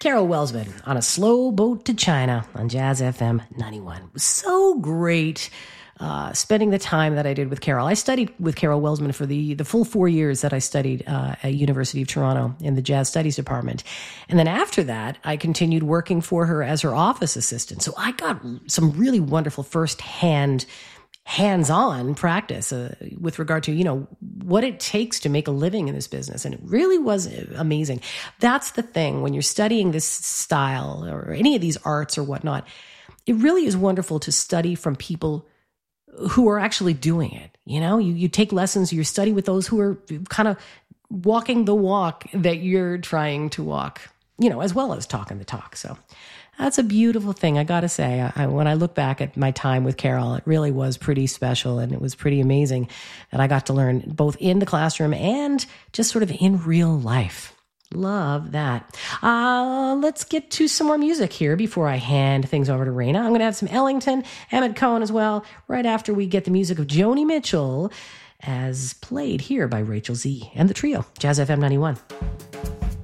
Carol Welsman on A Slow Boat to China on Jazz FM 91. It was so great spending the time that I did with Carol. I studied with Carol Welsman for the full 4 years that I studied at University of Toronto in the Jazz Studies department. And then after that, I continued working for her as her office assistant. So I got some really wonderful first-hand hands-on practice with regard to, what it takes to make a living in this business. And it really was amazing. That's the thing. When you're studying this style or any of these arts or whatnot, it really is wonderful to study from people who are actually doing it. You take lessons, you study with those who are kind of walking the walk that you're trying to walk, as well as talking the talk. So that's a beautiful thing. I got to say, when I look back at my time with Carol, it really was pretty special, and it was pretty amazing that I got to learn both in the classroom and just sort of in real life. Love that. Let's get to some more music here before I hand things over to Raina. I'm going to have some Ellington, Emmett Cohen as well, right after we get the music of Joni Mitchell as played here by Rachel Z and the trio, Jazz FM 91.